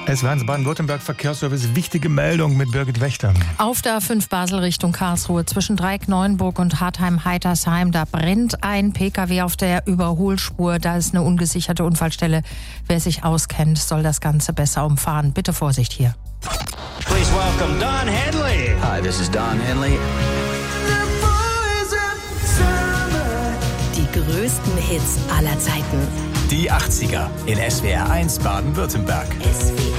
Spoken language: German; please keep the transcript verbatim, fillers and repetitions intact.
Es war eins Baden-Württemberg Verkehrsservice. Wichtige Meldung mit Birgit Wächter. Auf der A fünf Basel Richtung Karlsruhe zwischen Dreieck-Neuenburg und Hartheim-Heitersheim, da brennt ein Pkw auf der Überholspur. Da ist eine ungesicherte Unfallstelle. Wer sich auskennt, soll das Ganze besser umfahren. Bitte Vorsicht hier. Please welcome Don Henley. Hi, this is Don Henley. Die größten Hits aller Zeiten. Die achtziger in S W R eins Baden-Württemberg. S W R